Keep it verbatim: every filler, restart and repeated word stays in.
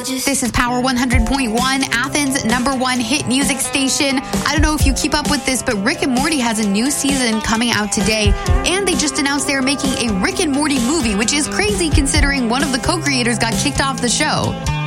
This is Power one hundred point one, Athens' number one hit music station. I don't know if you keep up with this, but Rick and Morty has a new season coming out today. And they just announced they're making a Rick and Morty movie, which is crazy considering one of the co-creators got kicked off the show.